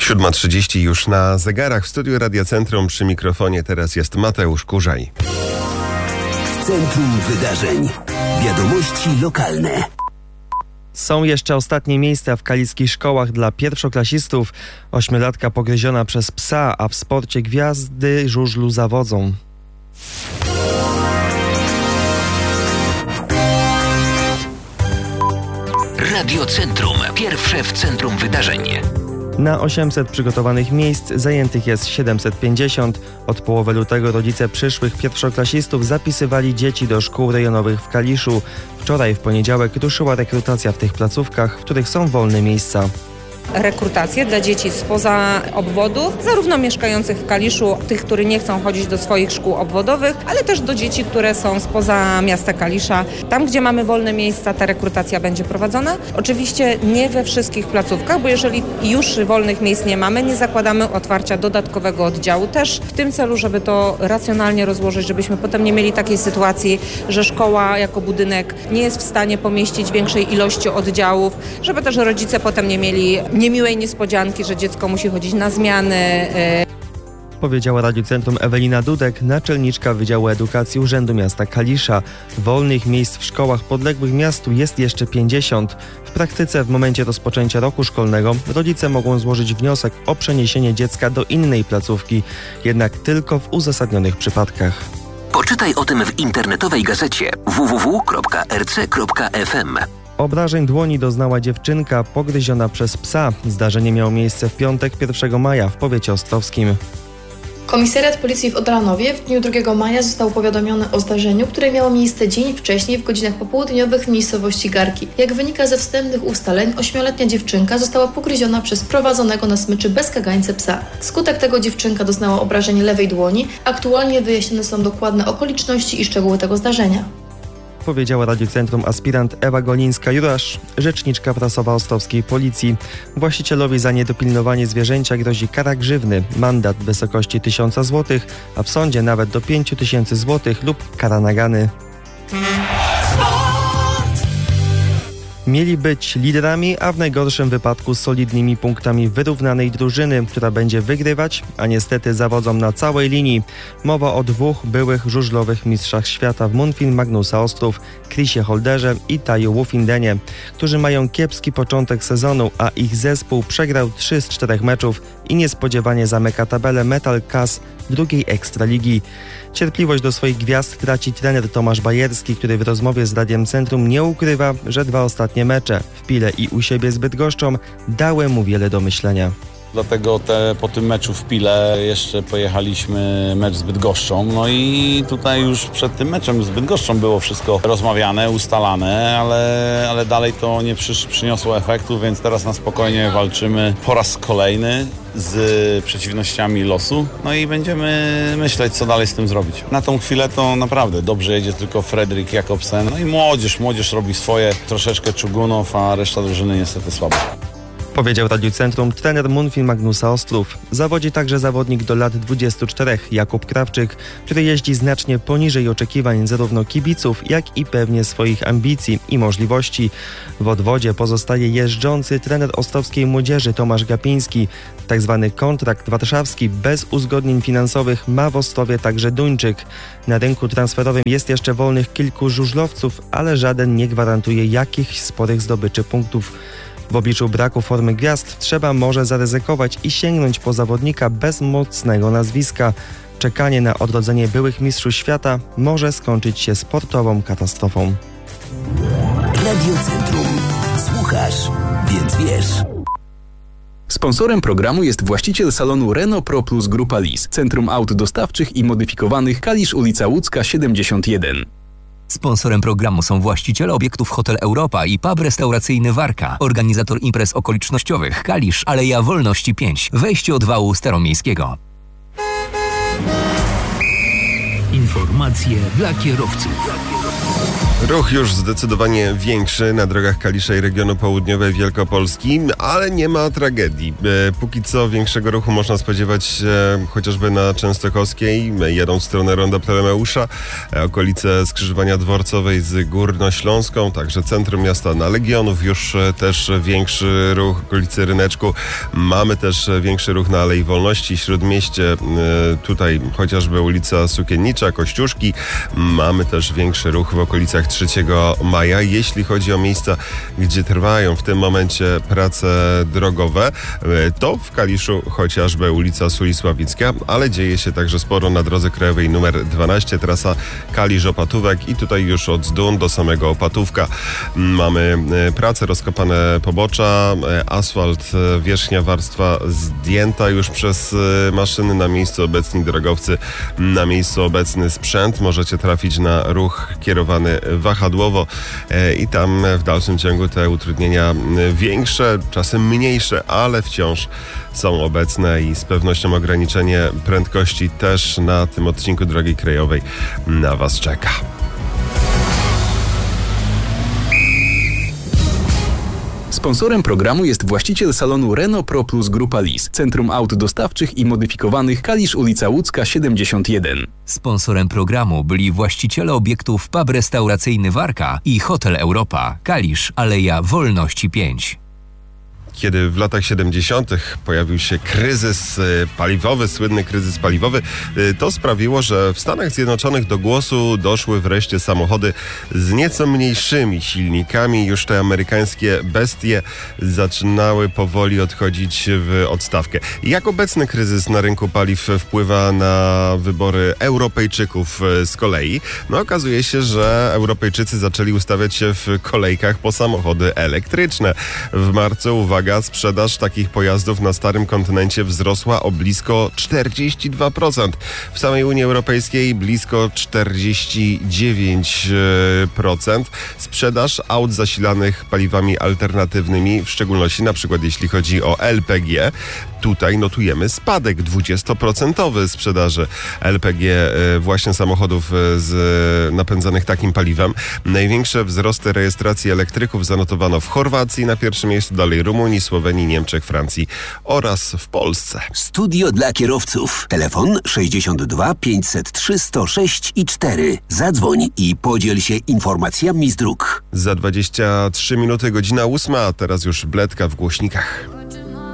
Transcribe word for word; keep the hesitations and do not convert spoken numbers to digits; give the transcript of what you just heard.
siódma trzydzieści już na zegarach. W studiu Radia Centrum przy mikrofonie teraz jest Mateusz Kurzaj. Centrum Wydarzeń. Wiadomości lokalne. Są jeszcze ostatnie miejsca w kaliskich szkołach dla pierwszoklasistów. Ośmiolatka pogryziona przez psa, a w sporcie gwiazdy żużlu zawodzą. Radio Centrum. Pierwsze w centrum wydarzeń. Na osiemset przygotowanych miejsc zajętych jest siedemset pięćdziesiąt. Od połowy lutego rodzice przyszłych pierwszoklasistów zapisywali dzieci do szkół rejonowych w Kaliszu. Wczoraj w poniedziałek ruszyła rekrutacja w tych placówkach, w których są wolne miejsca. Rekrutację dla dzieci spoza obwodów, zarówno mieszkających w Kaliszu, tych, którzy nie chcą chodzić do swoich szkół obwodowych, ale też do dzieci, które są spoza miasta Kalisza. Tam, gdzie mamy wolne miejsca, ta rekrutacja będzie prowadzona. Oczywiście nie we wszystkich placówkach, bo jeżeli już wolnych miejsc nie mamy, nie zakładamy otwarcia dodatkowego oddziału też w tym celu, żeby to racjonalnie rozłożyć, żebyśmy potem nie mieli takiej sytuacji, że szkoła jako budynek nie jest w stanie pomieścić większej ilości oddziałów, żeby też rodzice potem nie mieli niemiłej niespodzianki, że dziecko musi chodzić na zmiany. Powiedziała Radiu Centrum Ewelina Dudek, naczelniczka Wydziału Edukacji Urzędu Miasta Kalisza. Wolnych miejsc w szkołach podległych miastu jest jeszcze pięćdziesiąt. W praktyce w momencie rozpoczęcia roku szkolnego rodzice mogą złożyć wniosek o przeniesienie dziecka do innej placówki, jednak tylko w uzasadnionych przypadkach. Poczytaj o tym w internetowej gazecie w w w kropka r c kropka f m. Obrażeń dłoni doznała dziewczynka pogryziona przez psa. Zdarzenie miało miejsce w piątek pierwszego maja w powiecie ostrowskim. Komisariat Policji w Odranowie w dniu drugiego maja został powiadomiony o zdarzeniu, które miało miejsce dzień wcześniej w godzinach popołudniowych w miejscowości Garki. Jak wynika ze wstępnych ustaleń, ośmioletnia dziewczynka została pogryziona przez prowadzonego na smyczy bez kagańca psa. Wskutek tego dziewczynka doznała obrażeń lewej dłoni. Aktualnie wyjaśnione są dokładne okoliczności i szczegóły tego zdarzenia. Powiedziała Radiu Centrum aspirant Ewa Golińska-Jurasz, rzeczniczka prasowa ostrowskiej policji. Właścicielowi za niedopilnowanie zwierzęcia grozi kara grzywny, mandat w wysokości tysiąca złotych, a w sądzie nawet do pięciu tysięcy złotych lub kara nagany. Mieli być liderami, a w najgorszym wypadku solidnymi punktami wyrównanej drużyny, która będzie wygrywać, a niestety zawodzą na całej linii. Mowa o dwóch byłych żużlowych mistrzach świata w Munfin Magnusa Ostrów, Chrisie Holderze i Taju Wofindenie, którzy mają kiepski początek sezonu, a ich zespół przegrał trzy z czterech meczów i niespodziewanie zamyka tabelę Metal Kas drugiej Ekstraligi. Cierpliwość do swoich gwiazd traci trener Tomasz Bajerski, który w rozmowie z Radiem Centrum nie ukrywa, że dwa ostatnie mecze w Pile i u siebie z Bydgoszczą dały mu wiele do myślenia. Dlatego te, po tym meczu w Pile jeszcze pojechaliśmy mecz z Bydgoszczą. No i tutaj już przed tym meczem z Bydgoszczą było wszystko rozmawiane, ustalane, ale, ale dalej to nie przy, przyniosło efektu, więc teraz na spokojnie walczymy po raz kolejny z przeciwnościami losu. No i będziemy myśleć, co dalej z tym zrobić. Na tą chwilę to naprawdę dobrze jedzie tylko Fredrik Jakobsen. No i młodzież, młodzież robi swoje, troszeczkę Czugunow, a reszta drużyny niestety słabo. Powiedział Radiu Centrum trener Munfin Magnusa Ostrów. Zawodzi także zawodnik do lat dwudziestu czterech, Jakub Krawczyk, który jeździ znacznie poniżej oczekiwań zarówno kibiców, jak i pewnie swoich ambicji i możliwości. W odwodzie pozostaje jeżdżący trener ostrowskiej młodzieży Tomasz Gapiński. Tak zwany kontrakt warszawski bez uzgodnień finansowych ma w Ostrowie także Duńczyk. Na rynku transferowym jest jeszcze wolnych kilku żużlowców, ale żaden nie gwarantuje jakichś sporych zdobyczy punktów. W obliczu braku formy gwiazd trzeba może zaryzykować i sięgnąć po zawodnika bez mocnego nazwiska. Czekanie na odrodzenie byłych mistrzów świata może skończyć się sportową katastrofą. Radio Centrum. Słuchasz, więc wiesz. Sponsorem programu jest właściciel salonu Renault Pro Plus Grupa Lis, Centrum Aut Dostawczych i Modyfikowanych, Kalisz, ulica Łódzka siedemdziesiąt jeden. Sponsorem programu są właściciele obiektów Hotel Europa i pub restauracyjny Warka, organizator imprez okolicznościowych Kalisz, Aleja Wolności pięć, wejście od wału staromiejskiego. Informacje dla kierowców. Ruch już zdecydowanie większy na drogach Kalisza i regionu południowej Wielkopolski, ale nie ma tragedii. Póki co większego ruchu można spodziewać się chociażby na Częstochowskiej, jadą w stronę Ronda Ptolomeusza, okolice skrzyżowania Dworcowej z Górnośląską, także centrum miasta na Legionów, już też większy ruch, okolicy Ryneczku. Mamy też większy ruch na Alei Wolności, Śródmieście, tutaj chociażby ulica Sukiennicza, Kościuszki. Mamy też większy ruch w okolicach trzeciego maja. Jeśli chodzi o miejsca, gdzie trwają w tym momencie prace drogowe, to w Kaliszu chociażby ulica Sulisławicka, ale dzieje się także sporo na drodze krajowej numer dwanaście, trasa Kalisz-Opatówek i tutaj już od Zdun do samego Opatówka mamy prace, rozkopane pobocza, asfalt, wierzchnia warstwa zdjęta już przez maszyny, na miejscu obecni drogowcy, na miejscu obecny sprzęt. Możecie trafić na ruch kierowany wahadłowo i tam w dalszym ciągu te utrudnienia większe, czasem mniejsze, ale wciąż są obecne i z pewnością ograniczenie prędkości też na tym odcinku drogi krajowej na Was czeka. Sponsorem programu jest właściciel salonu Renault Pro Plus Grupa Lis, Centrum Aut Dostawczych i Modyfikowanych, Kalisz, ulica Łódzka siedemdziesiąt jeden. Sponsorem programu byli właściciele obiektów pub restauracyjny Warka i Hotel Europa, Kalisz, Aleja Wolności pięć. Kiedy w latach siedemdziesiątych pojawił się kryzys paliwowy, słynny kryzys paliwowy, to sprawiło, że w Stanach Zjednoczonych do głosu doszły wreszcie samochody z nieco mniejszymi silnikami. Już te amerykańskie bestie zaczynały powoli odchodzić w odstawkę. Jak obecny kryzys na rynku paliw wpływa na wybory Europejczyków z kolei? No okazuje się, że Europejczycy zaczęli ustawiać się w kolejkach po samochody elektryczne. W marcu, uwaga, sprzedaż takich pojazdów na starym kontynencie wzrosła o blisko czterdzieści dwa procent. W samej Unii Europejskiej blisko czterdzieści dziewięć procent. Sprzedaż aut zasilanych paliwami alternatywnymi, w szczególności na przykład jeśli chodzi o L P G, tutaj notujemy spadek dwudziestoprocentowy sprzedaży L P G, właśnie samochodów z napędzanych takim paliwem. Największe wzrosty rejestracji elektryków zanotowano w Chorwacji na pierwszym miejscu, dalej Rumunii, Słowenii, Niemczech, Francji oraz w Polsce. Studio dla kierowców. Telefon sześćdziesiąt dwa pięćset trzy sto sześć i cztery. Zadzwoń i podziel się informacjami z dróg. Za dwadzieścia trzy minuty, godzina ósma, a teraz już Bledka w głośnikach.